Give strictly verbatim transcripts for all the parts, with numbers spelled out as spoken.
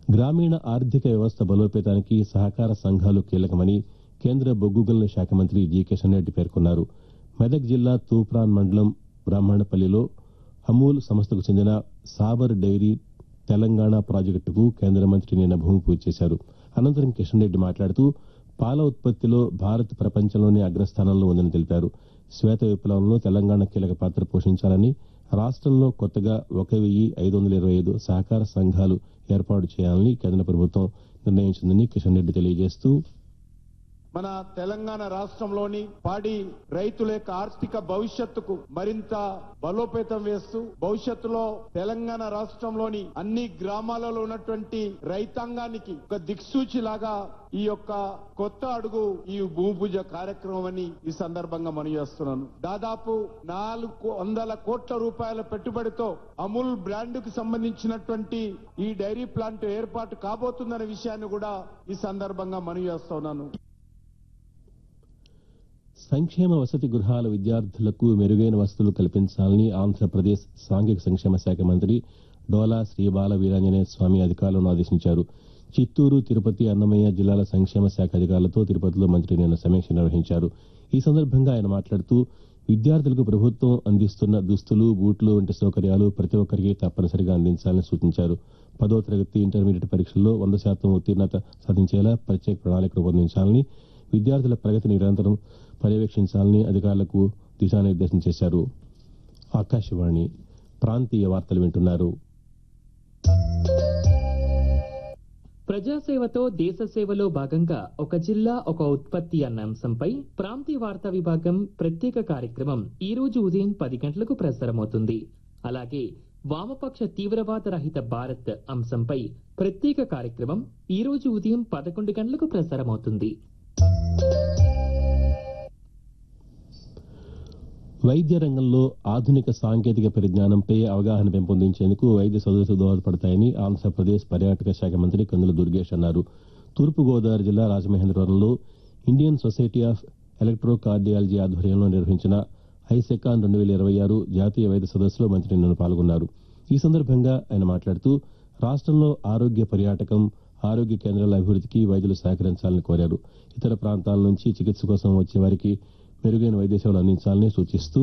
గ్రామీణ ఆర్థిక వ్యవస్థ బలోపేతానికి సహకార సంఘాలు కీలకమని కేంద్ర బొగ్గు గనుల శాఖ మంత్రి జి కిషన్ రెడ్డి పేర్కొన్నారు. మెదక్ జిల్లా తూప్రాన్ మండలం బ్రాహ్మణపల్లిలో అమూల్ సంస్థకు చెందిన సాబర్ డైరీ తెలంగాణ ప్రాజెక్టుకు కేంద్ర మంత్రి నిన్న భూమి పూజ చేశారు. అనంతరం కిషన్ రెడ్డి మాట్లాడుతూ పాల ఉత్పత్తిలో భారత్ ప్రపంచంలోనే అగ్రస్థానంలో ఉందని తెలిపారు. శ్వేత విప్లవంలో తెలంగాణ కీలక పాత్ర పోషించాలని, రాష్ట్రంలో కొత్తగా ఒక వెయ్యి ఐదు వందల ఇరవై ఐదు సహకార సంఘాలు ఏర్పాటు చేయాలని కేంద్ర ప్రభుత్వం నిర్ణయించిందని కిషన్ రెడ్డి తెలియజేస్తూ మన తెలంగాణ రాష్ట్రంలోని పాడి రైతుల యొక్క ఆర్థిక భవిష్యత్తుకు మరింత బలోపేతం వేస్తూ భవిష్యత్తులో తెలంగాణ రాష్ట్రంలోని అన్ని గ్రామాలలో ఉన్నటువంటి రైతాంగానికి ఒక దిక్సూచి లాగా ఈ యొక్క కొత్త అడుగు ఈ భూమి పూజ కార్యక్రమం అని ఈ సందర్భంగా మనవి చేస్తున్నాను. దాదాపు నాలుగు వందల కోట్ల రూపాయల పెట్టుబడితో అమూల్ బ్రాండ్ కు సంబంధించినటువంటి ఈ డైరీ ప్లాంట్ ఏర్పాటు కాబోతుందనే విషయాన్ని కూడా ఈ సందర్భంగా మనవి చేస్తున్నాను. సంక్షేమ వసతి గృహాల విద్యార్థులకు మెరుగైన వసతులు కల్పించాలని ఆంధ్రప్రదేశ్ సాంఘిక సంక్షేమ శాఖ మంత్రి డోలా శ్రీ బాల వీరాంజనేయ స్వామి అధికారులను ఆదేశించారు. చిత్తూరు, తిరుపతి, అన్నమయ్య జిల్లాల సంక్షేమ శాఖ అధికారులతో తిరుపతిలో మంత్రి నిన్న సమీక్ష నిర్వహించారు. ఈ సందర్భంగా ఆయన మాట్లాడుతూ విద్యార్థులకు ప్రభుత్వం అందిస్తున్న దుస్తులు, బూట్లు వంటి సౌకర్యాలు ప్రతి ఒక్కరికి తప్పనిసరిగా అందించాలని సూచించారు. పదో తరగతి, ఇంటర్మీడియట్ పరీక్షల్లో వంద శాతం ఉత్తీర్ణత సాధించేలా ప్రత్యేక ప్రణాళిక రూపొందించాలని, విద్యార్థుల ప్రగతిని నిరంతరం పర్యవేక్షించాలని అధికారులకు దిశానిర్దేశం చేశారు. ఆకాశవాణి ప్రాంతీయ వార్తలు వింటున్నారు. ప్రజాసేవతో దేశ సేవలో భాగంగా ఒక జిల్లా ఒక ఉత్పత్తి అన్న అంశంపై ప్రాంతీయ వార్తా విభాగం ప్రత్యేక కార్యక్రమం ఈ రోజు ఉదయం పది గంటలకు ప్రసారమవుతుంది. అలాగే వామపక్ష తీవ్రవాద రహిత భారత్ అంశంపై ప్రత్యేక కార్యక్రమం ఈ రోజు ఉదయం పదకొండు గంటలకు ప్రసారమవుతుంది. వైద్య రంగంలో ఆధునిక సాంకేతిక పరిజ్ఞానంపై అవగాహన పెంపొందించేందుకు వైద్య సదస్సులు దోహదపడతాయని ఆంధ్రప్రదేశ్ పర్యాటక శాఖ మంత్రి కందుల దుర్గేష్ అన్నారు. తూర్పుగోదావరి జిల్లా రాజమహేంద్రవరంలో ఇండియన్ సొసైటీ ఆఫ్ ఎలక్ట్రోకార్డియాలజీ ఆధ్వర్యంలో నిర్వహించిన ఐసెకాన్ రెండు వేల ఇరవై ఆరు జాతీయ వైద్య సదస్సులో మంత్రి నిన్న పాల్గొన్నారు. ఈ సందర్భంగా ఆయన మాట్లాడుతూ రాష్ట్రంలో ఆరోగ్య పర్యాటకం, ఆరోగ్య కేంద్రాల అభివృద్ధికి వైద్యులు సహకరించాలని కోరారు. ఇతర ప్రాంతాల నుంచి చికిత్స కోసం వచ్చే వారికి మెరుగైన వైద్య సేవలు అందించాలని సూచిస్తూ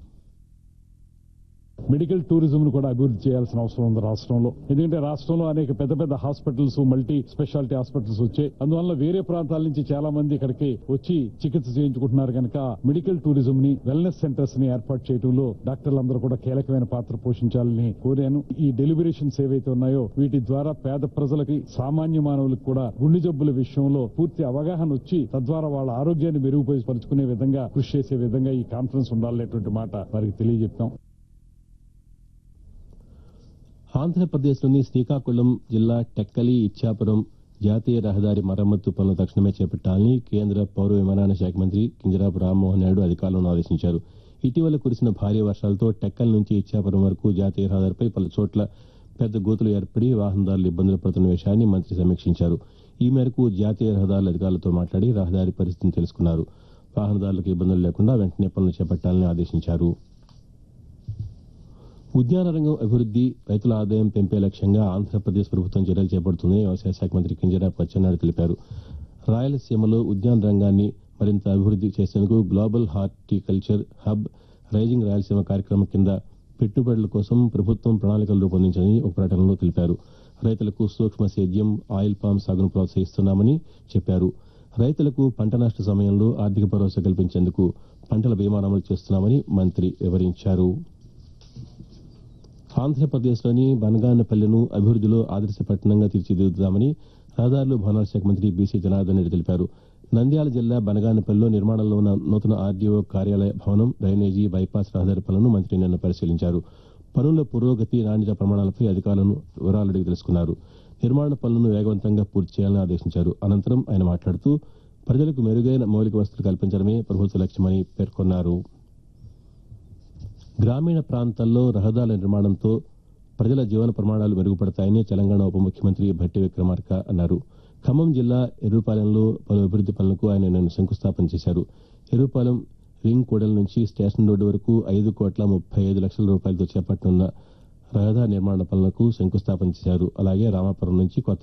మెడికల్ టూరిజం ను కూడా అభివృద్ధి చేయాల్సిన అవసరం ఉంది రాష్ట్రంలో. ఎందుకంటే రాష్ట్రంలో అనేక పెద్ద పెద్ద హాస్పిటల్స్, మల్టీ స్పెషాలిటీ హాస్పిటల్స్ వచ్చాయి. అందువల్ల వేరే ప్రాంతాల నుంచి చాలా మంది ఇక్కడికి వచ్చి చికిత్స చేయించుకుంటున్నారు కనుక మెడికల్ టూరిజం ని, వెల్నెస్ సెంటర్స్ ని ఏర్పాటు చేయడంలో డాక్టర్లందరూ కూడా కీలకమైన పాత్ర పోషించాలని కోరాను. ఈ డెలివరేషన్స్ ఏవైతే ఉన్నాయో వీటి ద్వారా పేద ప్రజలకి, సామాన్య మానవులకు కూడా గుండె జబ్బుల విషయంలో పూర్తి అవగాహన వచ్చి తద్వారా వాళ్ళ ఆరోగ్యాన్ని మెరుగుపరుచుకునే విధంగా కృషి చేసే విధంగా ఈ కాన్ఫరెన్స్ ఉండాలనేటువంటి మాట వారికి తెలియజెప్పాం. ఆంధ్రప్రదేశ్లోని శ్రీకాకుళం జిల్లా టెక్కలి, ఇచ్చాపురం జాతీయ రహదారి మరమ్మతు పనులు తక్షణమే చేపట్టాలని కేంద్ర పౌర విమానయాన శాఖ మంత్రి కింజరాపు రామ్మోహన్ నాయుడు అధికారులను ఆదేశించారు. ఇటీవల కురిసిన భారీ వర్షాలతో టెక్కలి నుంచి ఇచ్చాపురం వరకు జాతీయ రహదారిపై పలు చోట్ల పెద్ద గోతులు ఏర్పడి వాహనదారులు ఇబ్బందులు పడుతున్న విషయాన్ని మంత్రి సమీక్షించారు. ఈ మేరకు జాతీయ రహదారుల అధికారులతో మాట్లాడి రహదారి పరిస్థితిని తెలుసుకున్నారు. వాహనదారులకు ఇబ్బందులు లేకుండా వెంటనే పనులు చేపట్టాలని ఆదేశించారు. ఉద్యాన రంగం అభివృద్ది, రైతుల ఆదాయం పెంపే లక్ష్యంగా ఆంధ్రప్రదేశ్ ప్రభుత్వం చర్యలు చేపడుతుందని వ్యవసాయ శాఖ మంత్రి కింజరాపు అచ్చెన్నాయుడు తెలిపారు. రాయలసీమలో ఉద్యాన రంగాన్ని మరింత అభివృద్ది చేసేందుకు global horticulture hub rising Rayalaseema కార్యక్రమం కింద పెట్టుబడుల కోసం ప్రభుత్వం ప్రణాళికలు రూపొందించిందని ఒక ప్రకటనలో తెలిపారు. రైతులకు సూక్ష్మ సేద్యం, ఆయిల్ పామ్ సాగును ప్రోత్సహిస్తున్నామని చెప్పారు. రైతులకు పంట నష్ట సమయంలో ఆర్థిక భరోసా కల్పించేందుకు పంటల బీమా అమలు చేస్తున్నామని మంత్రి వివరించారు. ఆంధ్రప్రదేశ్లోని బనగానపల్లెను అభివృద్దిలో ఆదర్శ పట్టణంగా తీర్చిదిద్దుతామని రహదారులు, భవనాల శాఖ మంత్రి బీసీ జనార్దన్ రెడ్డి తెలిపారు. నంద్యాల జిల్లా బనగానపల్లిలో నిర్మాణంలో ఉన్న నూతన ఆర్డీఓ కార్యాలయ భవనం, డ్రైనేజీ, బైపాస్ రహదారి పనులను మంత్రి నిన్న పరిశీలించారు. పనుల పురోగతి, నాణ్యత ప్రమాణాలపై అధికారులను వివరాలు అడిగి తెలుసుకున్నారు. నిర్మాణ పనులను వేగవంతంగా పూర్తి చేయాలని ఆదేశించారు. అనంతరం ఆయన మాట్లాడుతూ ప్రజలకు మెరుగైన మౌలిక వసతులు కల్పించడమే ప్రభుత్వ లక్ష్యమని పేర్కొన్నారు. గ్రామీణ ప్రాంతాల్లో రహదారుల నిర్మాణంతో ప్రజల జీవన ప్రమాణాలు మెరుగుపడతాయని తెలంగాణ ఉప ముఖ్యమంత్రి భట్టి విక్రమార్క అన్నారు. ఖమ్మం జిల్లా ఎర్రుపాలెంలో పలు అభివృద్ది పనులకు ఆయన నిన్న శంకుస్థాపన చేశారు. ఎర్రుపాలెం రింగ్ కూడల నుంచి స్టేషన్ రోడ్డు వరకు ఐదు కోట్ల ముప్పై ఐదు లక్షల రూపాయలతో చేపట్టనున్న రహదారి నిర్మాణ పనులకు శంకుస్థాపన చేశారు. అలాగే రామాపురం నుంచి కొత్త